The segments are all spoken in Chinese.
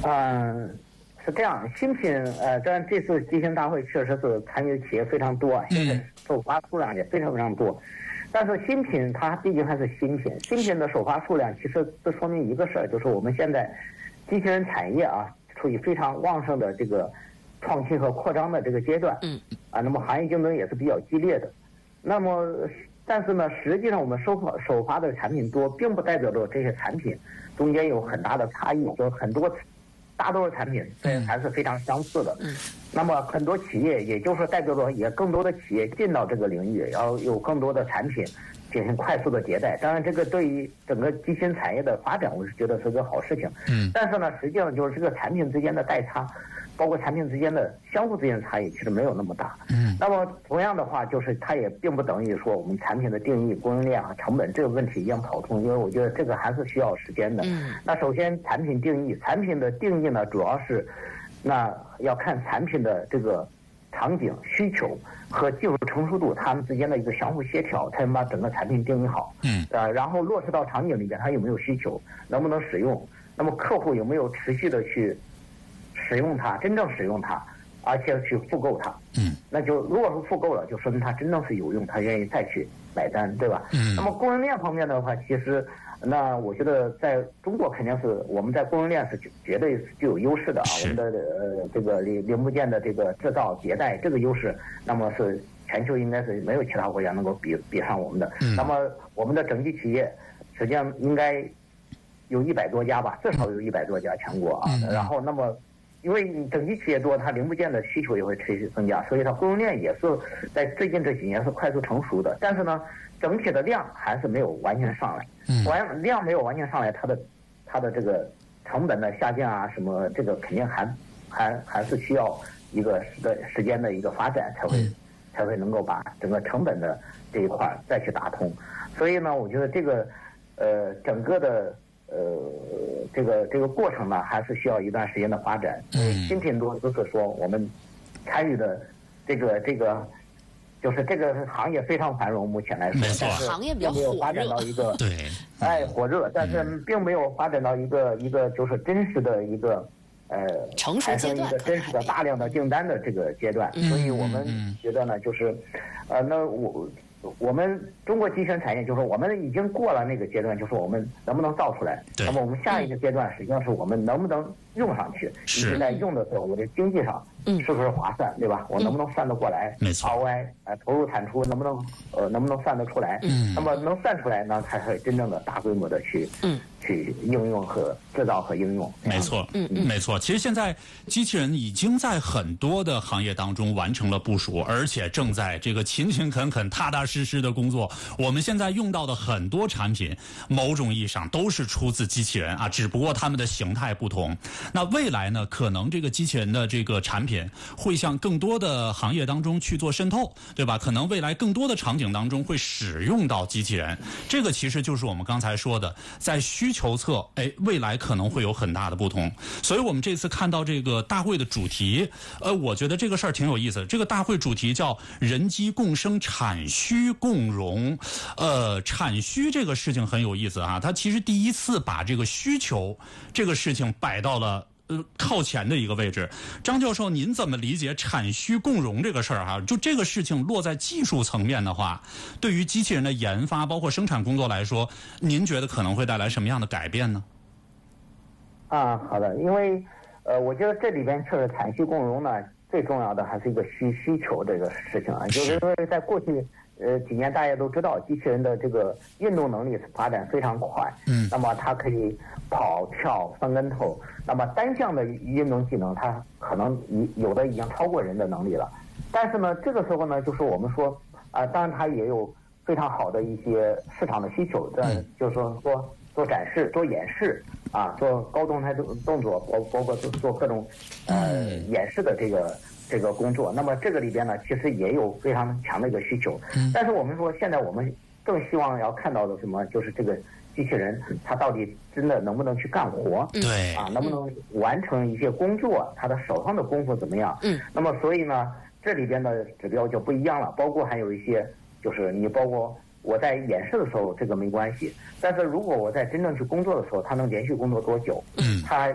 是这样，新品当然这次机芯大会确实是参与企业非常多，现在首发数量也非常非常多。但是新品它毕竟还是新品，新品的首发数量其实这说明一个事儿，就是我们现在机器人产业处于非常旺盛的这个创新和扩张的这个阶段。那么行业竞争也是比较激烈的。那么但是呢，实际上我们首发的产品多，并不代表着这些产品中间有很大的差异，就很多大多数产品还是非常相似的。那么很多企业，也就是说代表着也更多的企业进到这个领域，要有更多的产品进行快速的迭代。当然，这个对于整个机芯产业的发展，我是觉得是个好事情。但是呢，实际上就是这个产品之间的代差，包括产品之间的相互之间的差异，其实没有那么大。那么同样的话，就是它也并不等于说我们产品的定义、供应链和成本这个问题一样跑通，因为我觉得这个还是需要时间的。那首先产品定义，产品的定义呢，主要是要看产品的这个场景需求和技术成熟度，它们之间的一个相互协调，才能把整个产品定义好。然后落实到场景里边，它有没有需求，能不能使用，那么客户有没有持续的去使用它，真正使用它，而且去复购它。那就如果说复购了，就说明它真正是有用，他愿意再去买单，对吧？那么供应链方面的话，其实那我觉得在中国肯定是我们在供应链是绝对具有优势的。我们的这个零部件的这个制造迭代这个优势，那么是全球应该是没有其他国家能够比上我们的。那么我们的整机企业实际上应该有100多家吧，至少有100多家全国然后那么因为你整机企业多，它零部件的需求也会持续增加，所以它供应链也是在最近这几年是快速成熟的。但是呢，整体的量还是没有完全上来，量没有完全上来，它的这个成本的下降什么，这个肯定还是需要一个时间的一个发展才会能够把整个成本的这一块再去打通。所以呢，我觉得这个整个的这个过程呢，还是需要一段时间的发展。新品多就是说我们参与的这个就是这个行业非常繁荣，目前来说，但是行业比较没有发展到一个火热，但是并没有发展到一个就是真实的一个成熟阶段， 一个真实的大量的订单的这个阶段。所以我们觉得呢，就是那我们中国机芯产业就是我们已经过了那个阶段，就是我们能不能造出来。那么我们下一个阶段实际上是我们能不能用上去。你现在用的时候，我的经济上是不是划算，对吧？我能不能算得过来？ 没错 ROI 投入产出能不能算得出来？那么能算出来呢，才会真正的大规模的去应用和制造和应用。 没错，没错。其实现在机器人已经在很多的行业当中完成了部署，而且正在这个勤勤恳恳、踏踏实实的工作。我们现在用到的很多产品，某种意义上都是出自机器人只不过它们的形态不同。那未来呢，可能这个机器人的这个产品会向更多的行业当中去做渗透，对吧？可能未来更多的场景当中会使用到机器人。这个其实就是我们刚才说的，在需求侧，未来可能会有很大的不同。所以我们这次看到这个大会的主题，我觉得这个事儿挺有意思的。这个大会主题叫人机共生，产需共融。产需这个事情很有意思它其实第一次把这个需求这个事情摆到了靠前的一个位置。张教授，您怎么理解产需共融这个事儿就这个事情落在技术层面的话，对于机器人的研发包括生产工作来说，您觉得可能会带来什么样的改变呢？ 好的，因为我觉得这里边确实产需共融呢，最重要的还是一个需求这个事情就是因为在过去几年大家都知道，机器人的这个运动能力发展非常快，那么它可以跑、跳、翻跟头，那么单项的运动技能，它可能有的已经超过人的能力了。但是呢，这个时候呢，就是我们说当然它也有非常好的一些市场的需求，就是说做展示、做演示做高动态动作，包括做各种演示的这个工作。那么这个里边呢，其实也有非常强的一个需求。但是我们说，现在我们更希望要看到的什么，就是这个机器人它到底真的能不能去干活？ 对能不能完成一些工作？它的手上的功夫怎么样？那么所以呢，这里边的指标就不一样了。包括还有一些，就是你包括我在演示的时候，这个没关系。但是如果我在真正去工作的时候，它能连续工作多久？它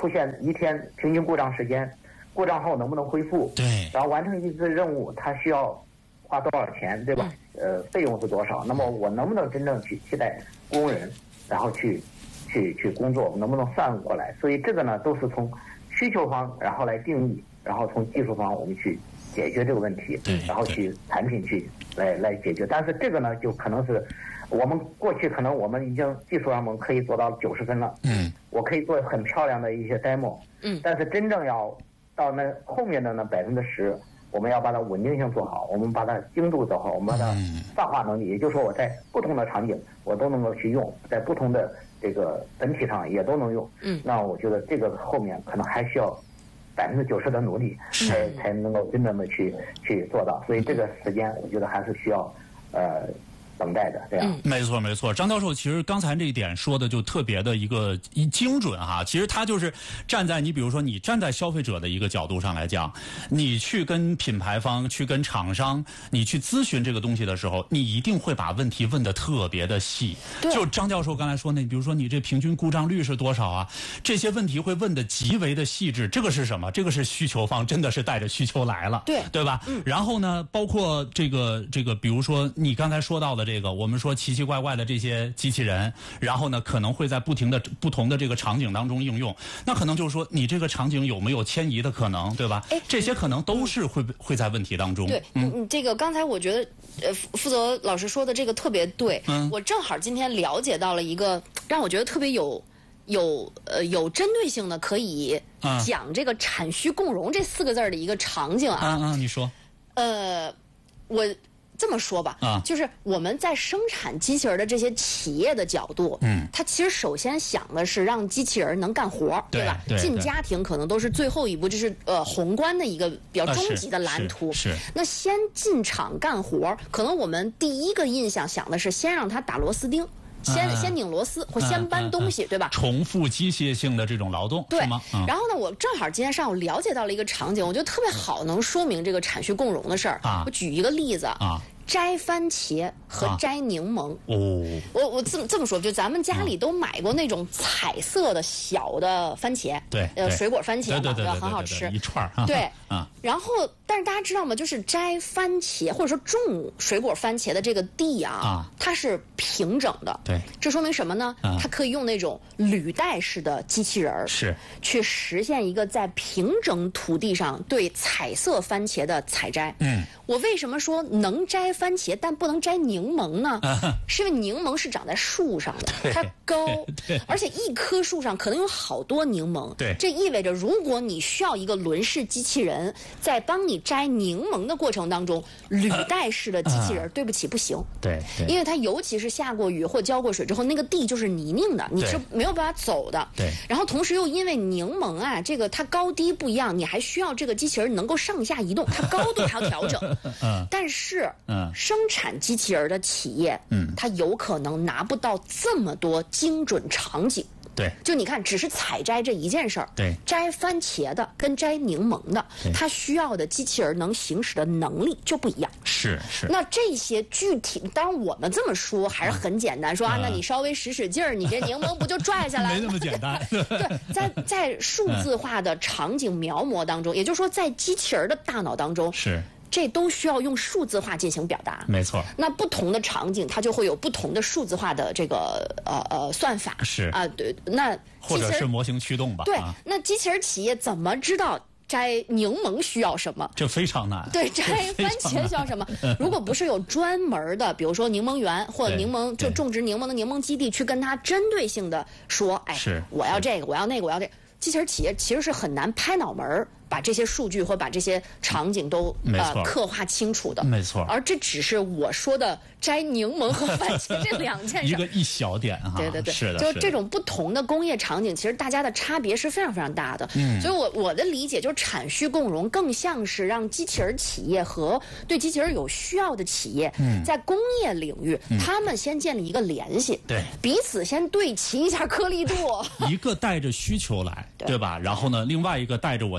出现一天平均故障时间，故障后能不能恢复？ 对。 然后完成一次任务，它需要花多少钱，对吧？费用是多少？那么我能不能真正去替代工人，然后去工作，能不能算过来？所以这个呢，都是从需求方然后来定义，然后从技术方我们去解决这个问题，然后去产品去来解决。但是这个呢，就可能是我们过去可能我们已经技术上我们可以做到90分了，我可以做很漂亮的一些 demo，但是真正要到那后面的那10%，我们要把它稳定性做好，我们把它精度做好，我们把它泛化能力，也就是说我在不同的场景我都能够去用，在不同的这个本体上也都能用。那我觉得这个后面可能还需要90%的努力，才能够真正的去做到。所以这个时间我觉得还是需要等待的，这样。 没错没错，张教授其实刚才这一点说的就特别的一精准哈。其实他就是站在你比如说你站在消费者的一个角度上来讲，你去跟品牌方去跟厂商你去咨询这个东西的时候，你一定会把问题问得特别的细。就张教授刚才说那，比如说你这平均故障率是多少啊？这些问题会问得极为的细致。这个是什么？这个是需求方真的是带着需求来了，对吧？然后呢，包括这个比如说你刚才说到的这个我们说奇奇怪怪的这些机器人，然后呢可能会在不同的这个场景当中应用，那可能就是说你这个场景有没有迁移的可能，对吧？这些可能都是会在问题当中。 对，这个刚才我觉得负责老师说的这个特别对，我正好今天了解到了一个让我觉得特别有针对性的可以讲这个产需共融这4个字的一个场景啊。 你说。 我这么说吧，就是我们在生产机器人的这些企业的角度，它其实首先想的是让机器人能干活，对吧？进家庭可能都是最后一步，这是宏观的一个比较终极的蓝图。 是。 那先进厂干活，可能我们第一个印象想的是先让它打螺丝钉。先拧螺丝或先搬东西，对吧？ 重复机械性的这种劳动， 对是吗？ 然后呢，我正好今天上午了解到了一个场景，我觉得特别好，能说明这个产需共融的事儿。我举一个例子摘番茄和摘柠檬。我这么说，就咱们家里都买过那种彩色的小的番茄，水果番茄嘛，对吧？很好吃， 一串对。然后，但是大家知道吗？就是摘番茄或者说种水果番茄的这个地它是平整的。 对， 这说明什么呢？它可以用那种履带式的机器人去实现一个在平整土地上对彩色番茄的采摘。我为什么说能摘番茄但不能摘柠檬呢？是因为柠檬是长在树上的，它高，而且一棵树上可能有好多柠檬。这意味着如果你需要一个轮式机器人在帮你摘柠檬的过程当中，履带式的机器人对不起不行。 对， 因为它尤其是下过雨或浇过水之后，那个地就是泥泞的，你是没有办法走的。然后同时又因为柠檬这个它高低不一样，你还需要这个机器人能够上下移动，它高度还要调整。但是生产机器人的企业它有可能拿不到这么多精准场景。就你看只是采摘这一件事儿，摘番茄的跟摘柠檬的，它需要的机器人能行使的能力就不一样。 是。 那这些具体，当然我们这么说还是很简单，说那你稍微使劲儿，你这柠檬不就拽下来了？ 没那么简单。 对，在数字化的场景描摹当中，也就是说在机器人的大脑当中这都需要用数字化进行表达。 没错。 那不同的场景，它就会有不同的数字化的这个算法。对。那或者是模型驱动吧。 对。那机器人企业怎么知道摘柠檬需要什么？ 这非常难。 对，摘番茄需要什么？如果不是有专门的，比如说柠檬园或者柠檬就种植柠檬的柠檬基地，去跟它针对性的说，我要这个，我要那个，我要这个。机器人企业其实是很难拍脑门把这些数据或把这些场景都刻画清楚的。 没错。 而这只是我说的摘柠檬和番茄这2件事。 一小点对。 是的。 就这种不同的工业场景，其实大家的差别是非常非常大的。所以我的理解就是产需共融更像是让机器人企业和对机器人有需要的企业，在工业领域，他们先建立一个联系，彼此先对齐一下颗粒度。 一个带着需求来，对吧？然后呢，另外一个带着我现在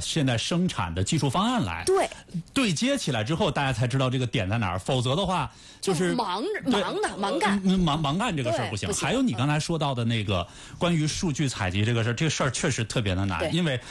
生产的技术方案来，对接起来之后，大家才知道这个点在哪儿。否则的话，就是忙干这个事儿不行。还有你刚才说到的那个关于数据采集这个事儿，确实特别的难，因为